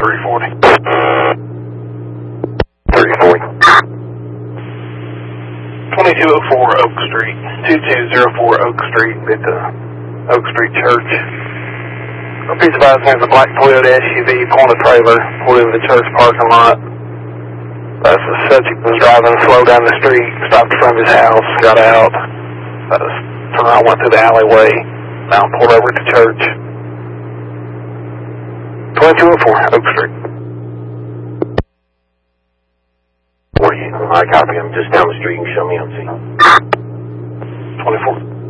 340. 340. 2204 Oak Street. 2204 Oak Street at the Oak Street Church. A piece of advised there's a black Toyota SUV pulling a trailer, pulled into the church parking lot. The subject was driving slow down the street, stopped in front of his house, got out. Turned around, went through the alleyway, now pulled over at the church. 2204 Oak Street. I copy him. Just down the street and show me on scene. 24.